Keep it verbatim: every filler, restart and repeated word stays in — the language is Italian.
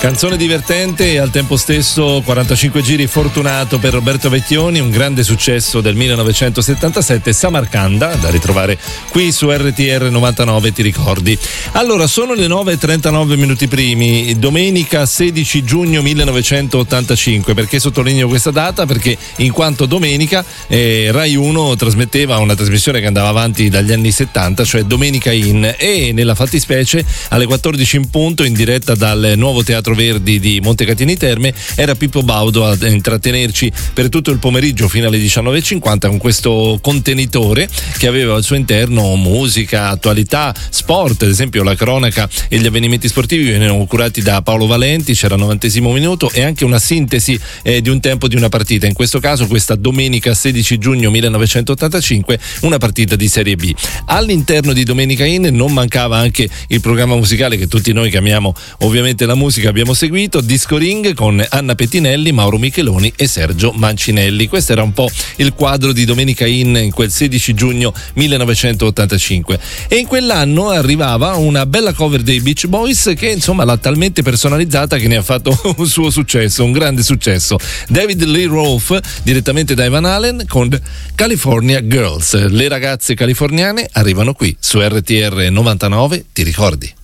Canzone divertente e al tempo stesso quarantacinque giri fortunato per Roberto Vecchioni, un grande successo del millenovecentosettantasette, Samarcanda, da ritrovare qui su R T R novantanove, ti ricordi. Allora, sono le nove e trentanove minuti primi, domenica sedici giugno millenovecentottantacinque. Perché sottolineo questa data? Perché in quanto domenica eh, Rai uno trasmetteva una trasmissione che andava avanti dagli anni settanta, cioè Domenica In, e nella fattispecie alle quattordici in punto, in diretta dal nuovo Teatro Verdi di Montecatini Terme, era Pippo Baudo a intrattenerci per tutto il pomeriggio fino alle diciannove e cinquanta con questo contenitore che aveva al suo interno musica, attualità, sport. Ad esempio la cronaca e gli avvenimenti sportivi venivano curati da Paolo Valenti, c'era il novantesimo minuto e anche una sintesi eh, di un tempo di una partita, in questo caso questa domenica sedici giugno millenovecentottantacinque, una partita di Serie B. All'interno di Domenica In non mancava anche il programma musicale che tutti noi che amiamo ovviamente la musica abbiamo seguito, Disco Ring con Anna Pettinelli, Mauro Micheloni e Sergio Mancinelli. Questo era un po' il quadro di Domenica In in quel sedici giugno millenovecentottantacinque, e in quell'anno arrivava una bella cover dei Beach Boys che insomma l'ha talmente personalizzata che ne ha fatto un suo successo, un grande successo. David Lee Roth direttamente da Van Halen con California Girls. Le ragazze californiane arrivano qui su R T R novantanove, ti ricordi?